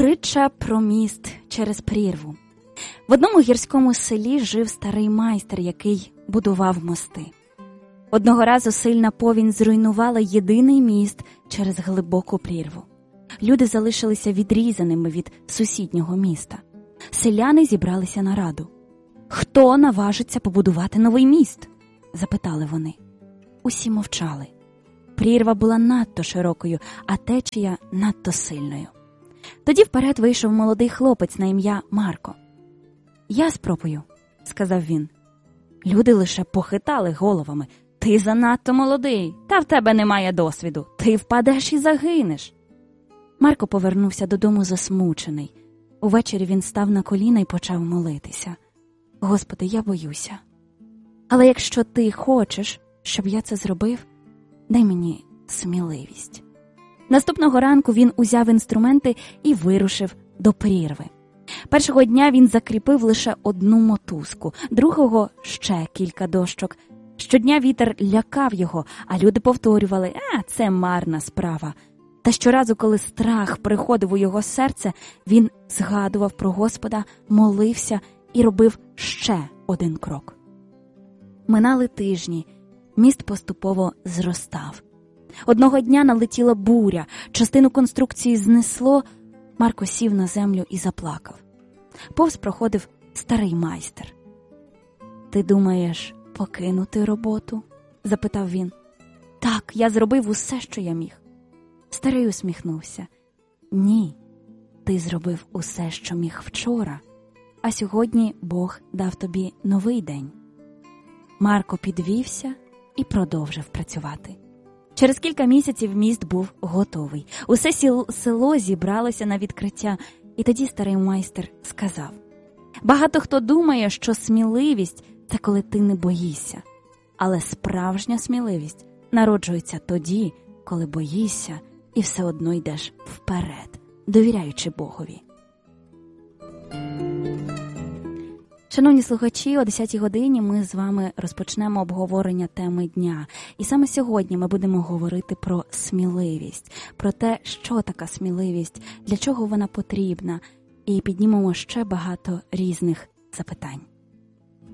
Притча про міст через прірву. В одному гірському селі жив старий майстер, який будував мости. Одного разу сильна повінь зруйнувала єдиний міст через глибоку прірву. Люди залишилися відрізаними від сусіднього міста. Селяни зібралися на раду. «Хто наважиться побудувати новий міст?» – запитали вони. Усі мовчали. Прірва була надто широкою, а течія надто сильною. Тоді вперед вийшов молодий хлопець на ім'я Марко. «Я спробую», – сказав він. Люди лише похитали головами. «Ти занадто молодий, та в тебе немає досвіду. Ти впадеш і загинеш». Марко повернувся додому засмучений. Увечері він став на коліна і почав молитися. «Господи, я боюся. Але якщо ти хочеш, щоб я це зробив, дай мені сміливість». Наступного ранку він узяв інструменти і вирушив до прірви. Першого дня він закріпив лише одну мотузку, другого – ще кілька дощок. Щодня вітер лякав його, а люди повторювали це марна справа». Та щоразу, коли страх приходив у його серце, він згадував про Господа, молився і робив ще один крок. Минали тижні, міст поступово зростав. Одного дня налетіла буря, частину конструкції знесло, Марко сів на землю і заплакав. Повз проходив старий майстер. «Ти думаєш покинути роботу?» – запитав він. «Так, я зробив усе, що я міг». Старий усміхнувся. «Ні, ти зробив усе, що міг вчора, а сьогодні Бог дав тобі новий день». Марко підвівся і продовжив працювати. Через кілька місяців міст був готовий. Усе село зібралося на відкриття, і тоді старий майстер сказав: «Багато хто думає, що сміливість – це коли ти не боїшся. Але справжня сміливість народжується тоді, коли боїшся і все одно йдеш вперед, довіряючи Богові». Шановні слухачі, о 10-й годині ми з вами розпочнемо обговорення теми дня. І саме сьогодні ми будемо говорити про сміливість, про те, що така сміливість, для чого вона потрібна, і піднімемо ще багато різних запитань.